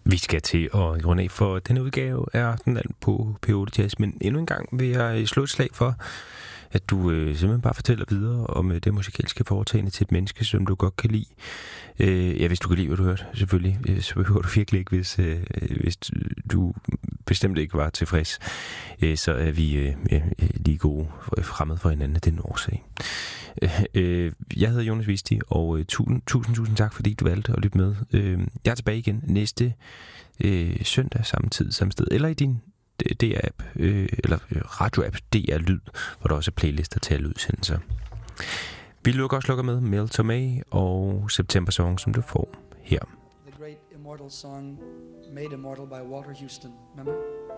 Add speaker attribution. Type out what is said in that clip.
Speaker 1: Vi skal til at runde af, for denne udgave er den anden på P8 Jazz, men endnu en gang vil jeg slå et slag for, at du simpelthen bare fortæller videre om det musikalske foretagende til et menneske, som du godt kan lide. Ja, hvis du kan lide, hvad du hørte, selvfølgelig. Så behøver du virkelig ikke, hvis du bestemt ikke var tilfreds. Så er vi lige gode fremmed for hinanden af den årsag. Jeg hedder Jonas Visti, og tusind tak, fordi du valgte at lytte med. Jeg er tilbage igen næste søndag, samme tid, samme sted, eller i din DR-app, eller radio-app, DR Lyd, hvor der også er playlister til alle udsendelser. Vi lukker med Mel Torme og September Song, som du får her.
Speaker 2: The great immortal song made immortal by Walter Houston, remember?